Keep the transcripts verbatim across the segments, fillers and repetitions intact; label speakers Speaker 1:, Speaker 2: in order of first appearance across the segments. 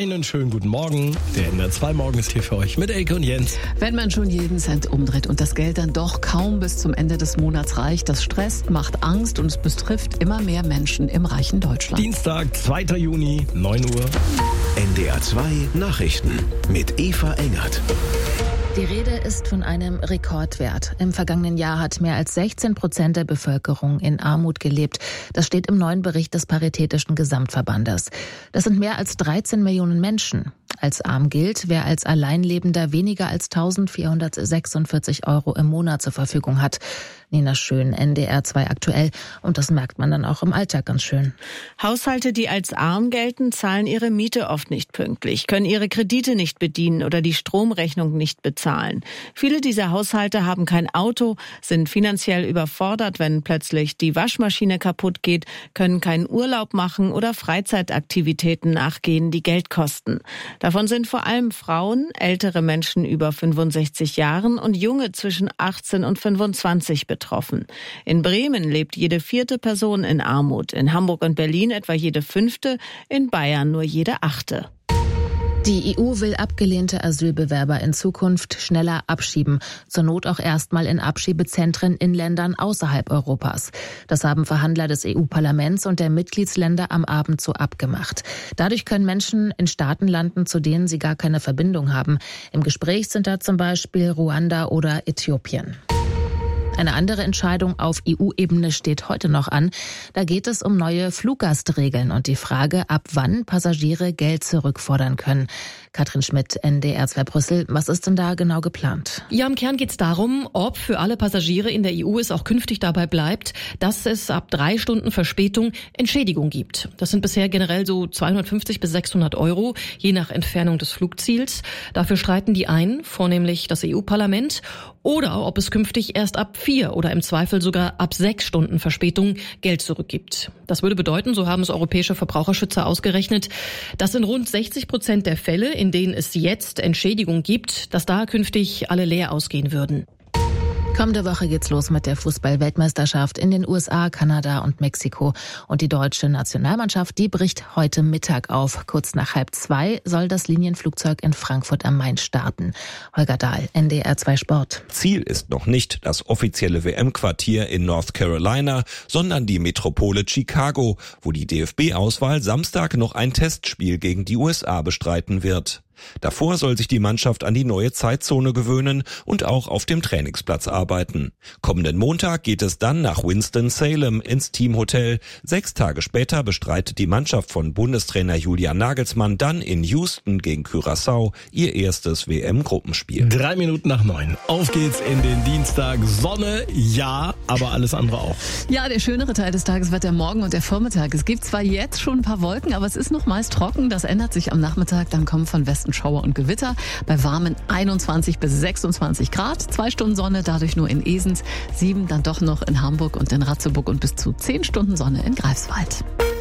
Speaker 1: Einen schönen guten Morgen. Der N D R zwei Morgen ist hier für euch mit Elke und Jens.
Speaker 2: Wenn man schon jeden Cent umdreht und das Geld dann doch kaum bis zum Ende des Monats reicht, das stresst, macht Angst und es betrifft immer mehr Menschen im reichen Deutschland.
Speaker 1: Dienstag, zweiter Juni, neun Uhr.
Speaker 3: N D R zwei Nachrichten mit Eva Engert.
Speaker 4: Die Rede ist von einem Rekordwert. Im vergangenen Jahr hat mehr als sechzehn Prozent der Bevölkerung in Armut gelebt. Das steht im neuen Bericht des Paritätischen Gesamtverbandes. Das sind mehr als dreizehn Millionen Menschen. Als arm gilt, wer als Alleinlebender weniger als eintausendvierhundertsechsundvierzig Euro im Monat zur Verfügung hat. Nina Schön, N D R zwei aktuell. Und das merkt man dann auch im Alltag ganz schön.
Speaker 5: Haushalte, die als arm gelten, zahlen ihre Miete oft nicht pünktlich, können ihre Kredite nicht bedienen oder die Stromrechnung nicht bezahlen. Viele dieser Haushalte haben kein Auto, sind finanziell überfordert, wenn plötzlich die Waschmaschine kaputt geht, können keinen Urlaub machen oder Freizeitaktivitäten nachgehen, die Geld kosten. Davon sind vor allem Frauen, ältere Menschen über fünfundsechzig Jahren und Junge zwischen achtzehn und fünfundzwanzig betroffen. In Bremen lebt jede vierte Person in Armut, in Hamburg und Berlin etwa jede fünfte, in Bayern nur jede achte.
Speaker 4: Die E U will abgelehnte Asylbewerber in Zukunft schneller abschieben, zur Not auch erstmal in Abschiebezentren in Ländern außerhalb Europas. Das haben Verhandler des E U-Parlaments und der Mitgliedsländer am Abend so abgemacht. Dadurch können Menschen in Staaten landen, zu denen sie gar keine Verbindung haben. Im Gespräch sind da zum Beispiel Ruanda oder Äthiopien. Eine andere Entscheidung auf E U-Ebene steht heute noch an. Da geht es um neue Fluggastregeln und die Frage, ab wann Passagiere Geld zurückfordern können. Katrin Schmidt, N D R zwei Brüssel. Was ist denn da genau geplant?
Speaker 6: Ja, im Kern geht es darum, ob für alle Passagiere in der E U es auch künftig dabei bleibt, dass es ab drei Stunden Verspätung Entschädigung gibt. Das sind bisher generell so zweihundertfünfzig bis sechshundert Euro, je nach Entfernung des Flugziels. Dafür streiten die einen, vornehmlich das E U-Parlament, oder ob es künftig erst ab vier oder im Zweifel sogar ab sechs Stunden Verspätung Geld zurückgibt. Das würde bedeuten, so haben es europäische Verbraucherschützer ausgerechnet, dass in rund sechzig Prozent der Fälle, in denen es jetzt Entschädigung gibt, dass da künftig alle leer ausgehen würden.
Speaker 4: Kommende Woche geht's los mit der Fußball-Weltmeisterschaft in den U S A, Kanada und Mexiko. Und die deutsche Nationalmannschaft, die bricht heute Mittag auf. Kurz nach halb zwei soll das Linienflugzeug in Frankfurt am Main starten. Holger Dahl, N D R zwei Sport.
Speaker 7: Ziel ist noch nicht das offizielle W M-Quartier in North Carolina, sondern die Metropole Chicago, wo die D F B-Auswahl Samstag noch ein Testspiel gegen die U S A bestreiten wird. Davor soll sich die Mannschaft an die neue Zeitzone gewöhnen und auch auf dem Trainingsplatz arbeiten. Kommenden Montag geht es dann nach Winston-Salem ins Teamhotel. Sechs Tage später bestreitet die Mannschaft von Bundestrainer Julian Nagelsmann dann in Houston gegen Curaçao ihr erstes W M-Gruppenspiel.
Speaker 1: Drei Minuten nach neun. Auf geht's in den Dienstag. Sonne, ja, aber alles andere auch.
Speaker 2: Ja, der schönere Teil des Tages wird der Morgen und der Vormittag. Es gibt zwar jetzt schon ein paar Wolken, aber es ist noch meist trocken. Das ändert sich am Nachmittag. Dann kommen von Westen Schauer und Gewitter bei warmen einundzwanzig bis sechsundzwanzig Grad. Zwei Stunden Sonne, dadurch nur in Esens. Sieben dann doch noch in Hamburg und in Ratzeburg und bis zu zehn Stunden Sonne in Greifswald.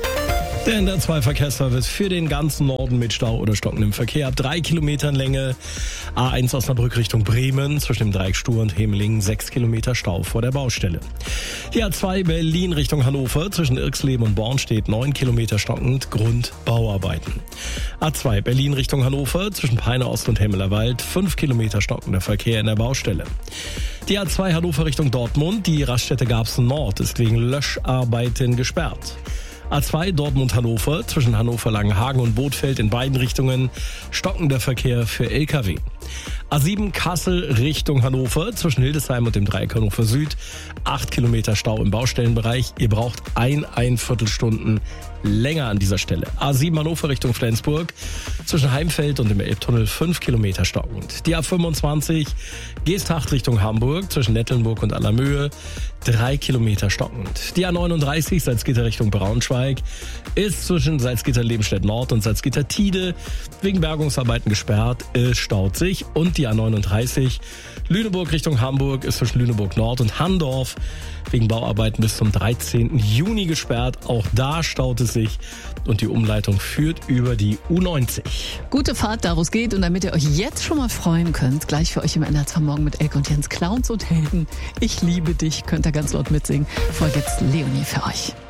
Speaker 1: Der N D R zwei Verkehrsservice für den ganzen Norden mit Stau oder stockendem Verkehr ab drei Kilometern Länge. A eins Osnabrück Richtung Bremen zwischen dem Dreieck Stur und Hemelingen sechs Kilometer Stau vor der Baustelle. Die A zwei Berlin Richtung Hannover zwischen Irxleben und Born steht neun Kilometer stockend, Grund Bauarbeiten. A zwei Berlin Richtung Hannover zwischen Peine Ost und Hemmelerwald fünf Kilometer stockender Verkehr in der Baustelle. Die A zwei Hannover Richtung Dortmund, die Raststätte Garbsen Nord ist wegen Löscharbeiten gesperrt. A zwei Dortmund-Hannover zwischen Hannover-Langenhagen und Bothfeld in beiden Richtungen stockender Verkehr für L K W. A sieben Kassel Richtung Hannover zwischen Hildesheim und dem Dreieck Hannover Süd. acht Kilometer Stau im Baustellenbereich. Ihr braucht ein, ein Viertelstunden länger an dieser Stelle. A sieben Hannover Richtung Flensburg zwischen Heimfeld und dem Elbtunnel fünf Kilometer stockend. Die A fünfundzwanzig Geesthacht Richtung Hamburg zwischen Nettelnburg und Allermöhe drei Kilometer stockend. Die A neununddreißig Salzgitter Richtung Braunschweig ist zwischen Salzgitter-Lebenstedt Nord und Salzgitter-Tide wegen Bergungsarbeiten gesperrt. Es staut sich. Und die A neununddreißig Lüneburg Richtung Hamburg ist zwischen Lüneburg Nord und Handorf wegen Bauarbeiten bis zum dreizehnten Juni gesperrt. Auch da staut es sich und die Umleitung führt über die U neunzig.
Speaker 2: Gute Fahrt, daraus geht. Und damit ihr euch jetzt schon mal freuen könnt, gleich für euch im N D R zwei Morgen mit Elke und Jens, Clowns und Helden. Ich liebe dich, könnt ihr ganz laut mitsingen. Folgt jetzt Leonie für euch.